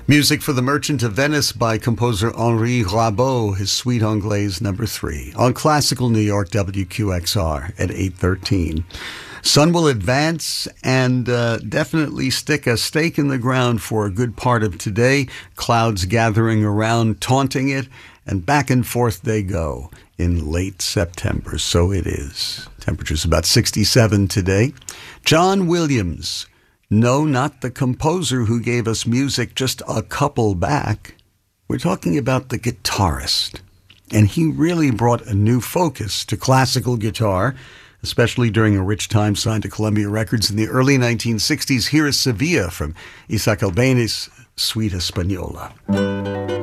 Music for The Merchant of Venice by composer Henri Rabault, his Suite Anglaise No. 3, on Classical New York WQXR at 8:13. Sun will advance and definitely stick a stake in the ground for a good part of today. Clouds gathering around, taunting it, and back and forth they go in late September. So it is. Temperature's about 67 today. John Williams. No, not the composer who gave us music just a couple back. We're talking about the guitarist. And he really brought a new focus to classical guitar, especially during a rich time signed to Columbia Records in the early 1960s. Here is Sevilla from Isaac Albéniz, Suite Española.